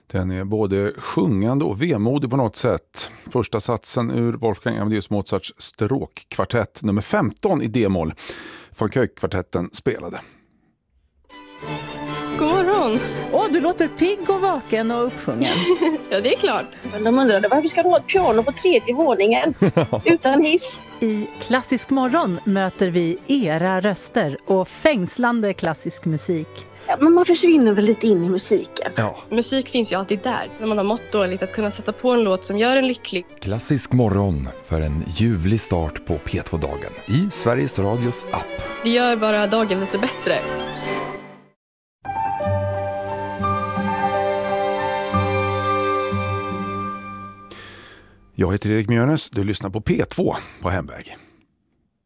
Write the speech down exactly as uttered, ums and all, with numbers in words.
Den är både sjungande och vemodig på något sätt. Första satsen ur Wolfgang Amadeus Mozarts stråkkvartett nummer femton i D-moll. Von Koek-kvartetten spelade. God morgon! Åh, du låter pigg och vaken och uppsjungen. Ja, det är klart. Men de undrade varför ska du ha ett piano på tredje våningen utan hiss? I Klassisk morgon möter vi era röster och fängslande klassisk musik. Ja, men man försvinner väl lite in i musiken. Ja. Musik finns ju alltid där. När man har mått dåligt att kunna sätta på en låt som gör en lycklig. Klassisk morgon för en ljuvlig start på P två-dagen i Sveriges Radios app. Det gör bara dagen lite bättre. Jag heter Erik Mjörnes, du lyssnar på P två på Hemväg.